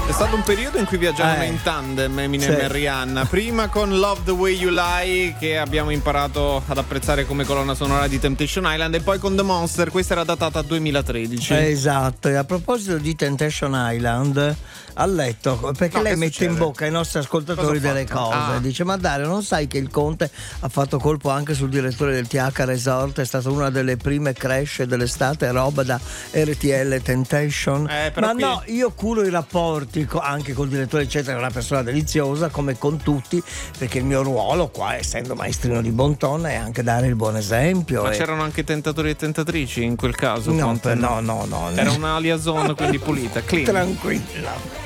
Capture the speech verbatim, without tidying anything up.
È stato un periodo in cui viaggiavano Eh. in tandem Eminem Sì. e Rihanna. Prima con Love the Way You Lie, che abbiamo imparato ad apprezzare come colonna sonora di Temptation Island, e poi con The Monster. Questa era datata duemilatredici. Esatto, e a proposito di Temptation Island, ha letto, perché No, lei che mette succede? in bocca ai nostri ascoltatori Cosa ho delle fatto? cose. Ah. Dice: ma Dario, non sai che il Conte ha fatto colpo anche sul direttore del T H Resort? È stata una delle prime crash dell'estate, roba da R T L Temptation. Eh, però ma qui- no, io curo i rapporti co- anche col direttore, eccetera. È una persona deliziosa, come con tutti, perché il mio ruolo qua, essendo maestrino di bon ton, è anche dare il buon esempio. Ma e- c'erano anche tentatori e tentatrici in quel caso? No, Conte? per- no, no, no. Era una liaison quindi pulita, clean. Tranquilla.